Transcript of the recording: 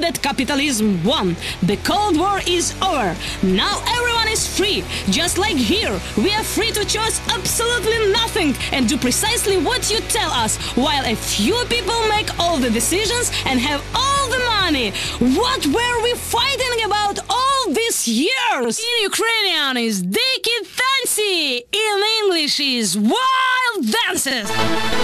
that capitalism won. The Cold War is over. Now everyone is free. Just like here, we are free to choose absolutely nothing and do precisely what you tell us, while a few people make all the decisions and have all the money. What were we fighting about all these years? In Ukrainian is Diki Tansi, in English is Wild Dances.